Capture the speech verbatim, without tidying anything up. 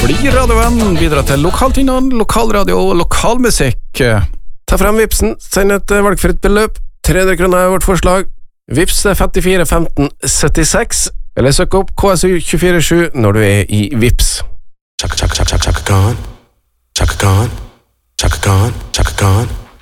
Bli radiovenn, bidra til lokaltinnene, lokalradio og lokalmusikk. Ta frem Vipsen, send et valgfritt beløp. tre hundre kroner er vårt forslag. Vips er femtifire femten syttiseks, eller søk opp K S U to fire sju når du er i Vips. Chaka, chaka, chaka, chaka, Khan.